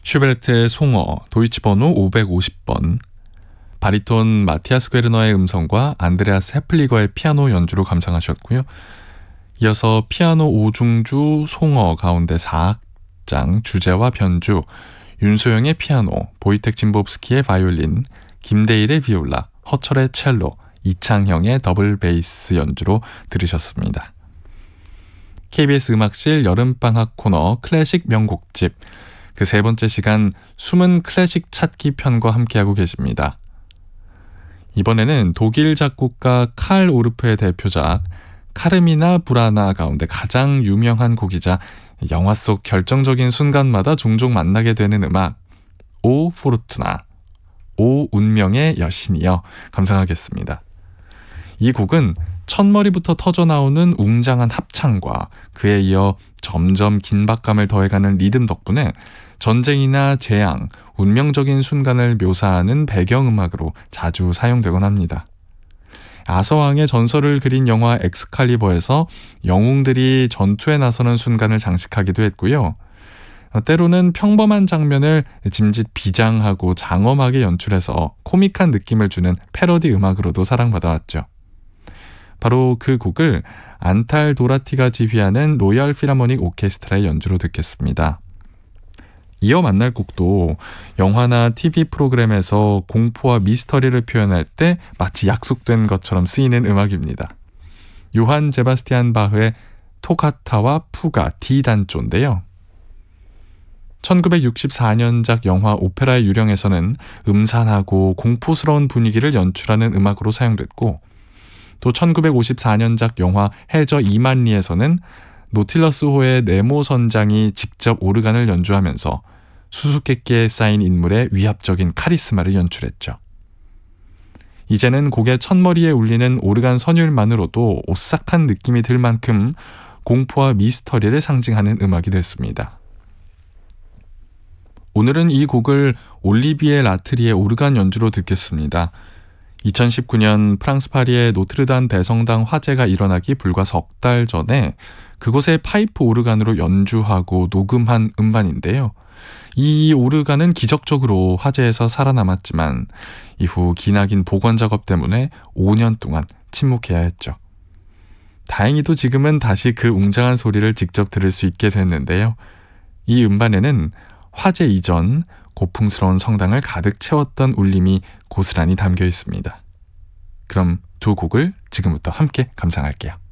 슈베르트의 송어, 도이치 번호 550번, 바리톤 마티아스 괴르너의 음성과 안드레아스 헤플리거의 피아노 연주로 감상하셨고요. 이어서 피아노 5중주 송어 가운데 4악장 주제와 변주, 윤소영의 피아노, 보이텍 짐보브스키의 바이올린, 김대일의 비올라, 허철의 첼로, 이창형의 더블 베이스 연주로 들으셨습니다. KBS 음악실 여름방학 코너 클래식 명곡집, 그 세 번째 시간 숨은 클래식 찾기 편과 함께하고 계십니다. 이번에는 독일 작곡가 칼 오르프의 대표작 카르미나 부라나 가운데 가장 유명한 곡이자 영화 속 결정적인 순간마다 종종 만나게 되는 음악, 오 포르투나, 오 운명의 여신이여 감상하겠습니다. 이 곡은 첫머리부터 터져나오는 웅장한 합창과 그에 이어 점점 긴박감을 더해가는 리듬 덕분에 전쟁이나 재앙, 운명적인 순간을 묘사하는 배경음악으로 자주 사용되곤 합니다. 아서왕의 전설을 그린 영화 엑스칼리버에서 영웅들이 전투에 나서는 순간을 장식하기도 했고요. 때로는 평범한 장면을 짐짓 비장하고 장엄하게 연출해서 코믹한 느낌을 주는 패러디 음악으로도 사랑받아왔죠. 바로 그 곡을 안탈 도라티가 지휘하는 로열 필하모닉 오케스트라의 연주로 듣겠습니다. 이어 만날 곡도 영화나 TV 프로그램에서 공포와 미스터리를 표현할 때 마치 약속된 것처럼 쓰이는 음악입니다. 요한 제바스티안 바흐의 토카타와 푸가 D단조인데요. 1964년작 영화 오페라의 유령에서는 음산하고 공포스러운 분위기를 연출하는 음악으로 사용됐고, 또 1954년작 영화 해저 이만리에서는 노틸러스호의 네모 선장이 직접 오르간을 연주하면서 수수께끼에 쌓인 인물의 위압적인 카리스마를 연출했죠. 이제는 곡의 첫머리에 울리는 오르간 선율만으로도 오싹한 느낌이 들 만큼 공포와 미스터리를 상징하는 음악이 됐습니다. 오늘은 이 곡을 올리비에 라트리의 오르간 연주로 듣겠습니다. 2019년 프랑스 파리의 노트르담 대성당 화재가 일어나기 불과 석 달 전에 그곳의 파이프 오르간으로 연주하고 녹음한 음반인데요. 이 오르간은 기적적으로 화재에서 살아남았지만 이후 기나긴 복원 작업 때문에 5년 동안 침묵해야 했죠. 다행히도 지금은 다시 그 웅장한 소리를 직접 들을 수 있게 됐는데요. 이 음반에는 화재 이전 고풍스러운 성당을 가득 채웠던 울림이 고스란히 담겨 있습니다. 그럼 두 곡을 지금부터 함께 감상할게요.